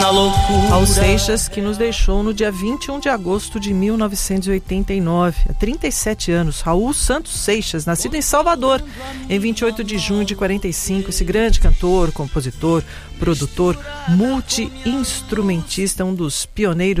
Raul Seixas, que nos deixou no dia 21 de agosto de 1989, há 37 anos. Raul Santos Seixas, nascido em Salvador, em 28 de junho de 45, esse grande cantor, compositor, produtor, multi-instrumentista, um dos pioneiros